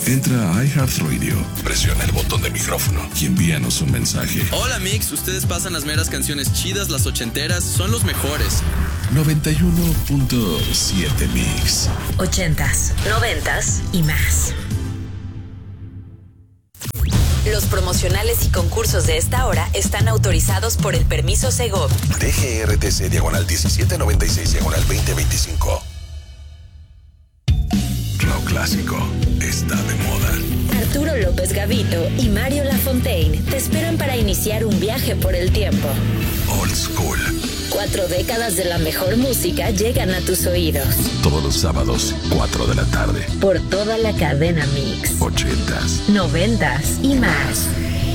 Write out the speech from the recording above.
Entra a iHeartRadio, presiona el botón de micrófono y envíanos un mensaje. Hola Mix, ustedes pasan las meras canciones chidas, las ochenteras, son los mejores. 91.7 Mix. 80s, 90s y más. Los promocionales y concursos de esta hora están autorizados por el permiso Segov. DGRTC /16/2025. Rock clásico está de moda. Arturo López Gavito y Mario Lafontaine te esperan para iniciar un viaje por el tiempo. Old School. 4 décadas de la mejor música llegan a tus oídos. Todos los sábados, 4 de la tarde. Por toda la cadena Mix. 80s, 90s y más.